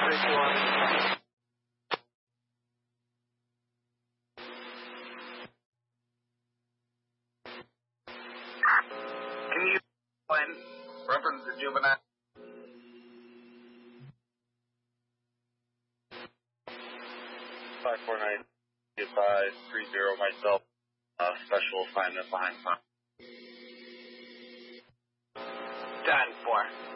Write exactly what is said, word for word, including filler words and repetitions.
forty-four. Can you explain reference to juvenile? five four nine five three zero myself, uh, special assignment behind sign. ten four.